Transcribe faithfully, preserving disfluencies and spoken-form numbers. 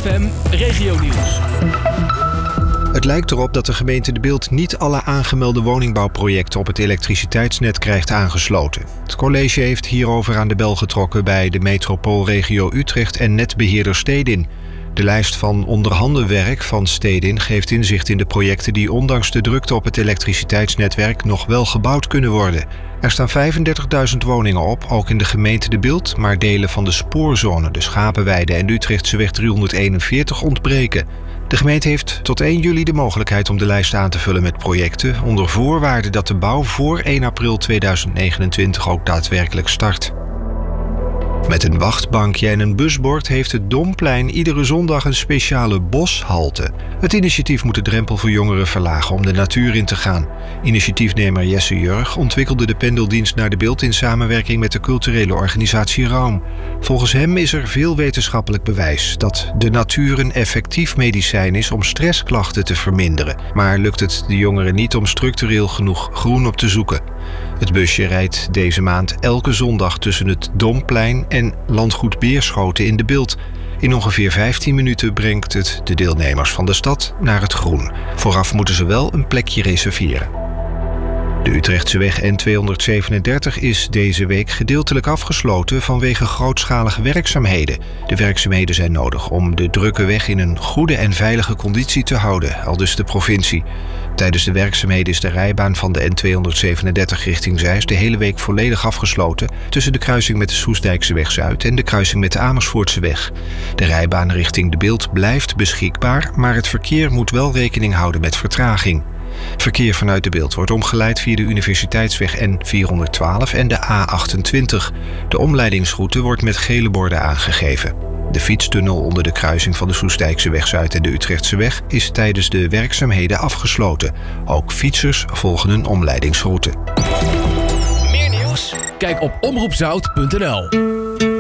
M Regionieuws. Het lijkt erop dat de gemeente De Bilt niet alle aangemelde woningbouwprojecten op het elektriciteitsnet krijgt aangesloten. Het college heeft hierover aan de bel getrokken bij de metropoolregio Utrecht en netbeheerder Stedin. De lijst van onderhandenwerk van Stedin geeft inzicht in de projecten die ondanks de drukte op het elektriciteitsnetwerk nog wel gebouwd kunnen worden. Er staan vijfendertigduizend woningen op, ook in de gemeente De Bilt, maar delen van de spoorzone, de Schapenweide en de Utrechtseweg driehonderdeenenveertig ontbreken. De gemeente heeft tot één juli de mogelijkheid om de lijst aan te vullen met projecten, onder voorwaarde dat de bouw voor één april tweeduizend negenentwintig ook daadwerkelijk start. Met een wachtbankje en een busbord heeft het Domplein iedere zondag een speciale boshalte. Het initiatief moet de drempel voor jongeren verlagen om de natuur in te gaan. Initiatiefnemer Jesse Jurg ontwikkelde de pendeldienst naar De Bilt in samenwerking met de culturele organisatie Raum. Volgens hem is er veel wetenschappelijk bewijs dat de natuur een effectief medicijn is om stressklachten te verminderen. Maar lukt het de jongeren niet om structureel genoeg groen op te zoeken? Het busje rijdt deze maand elke zondag tussen het Domplein en Landgoed Beerschoten in De Bilt. In ongeveer vijftien minuten brengt het de deelnemers van de stad naar het groen. Vooraf moeten ze wel een plekje reserveren. De Utrechtseweg N tweehonderdzevenendertig is deze week gedeeltelijk afgesloten vanwege grootschalige werkzaamheden. De werkzaamheden zijn nodig om de drukke weg in een goede en veilige conditie te houden, aldus de provincie. Tijdens de werkzaamheden is de rijbaan van de N tweehonderdzevenendertig richting Zeist de hele week volledig afgesloten tussen de kruising met de Soestdijkseweg Zuid en de kruising met de Amersfoortseweg. De rijbaan richting De Bilt blijft beschikbaar, maar het verkeer moet wel rekening houden met vertraging. Verkeer vanuit De Bilt wordt omgeleid via de Universiteitsweg N vierhonderdtwaalf en de A achtentwintig. De omleidingsroute wordt met gele borden aangegeven. De fietstunnel onder de kruising van de Soestdijkseweg Zuid en de Utrechtseweg is tijdens de werkzaamheden afgesloten. Ook fietsers volgen een omleidingsroute. Meer nieuws? Kijk op omroep zout punt n l.